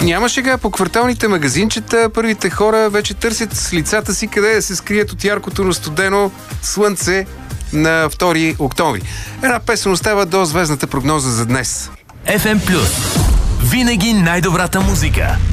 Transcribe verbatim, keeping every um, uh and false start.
Няма шега, по кварталните магазинчета първите хора вече търсят с лицата си къде да се скрият от яркото, но студено слънце на втори октомври. Една песен остава до звездната прогноза за днес. еф ем Плюс. Винаги най-добрата музика.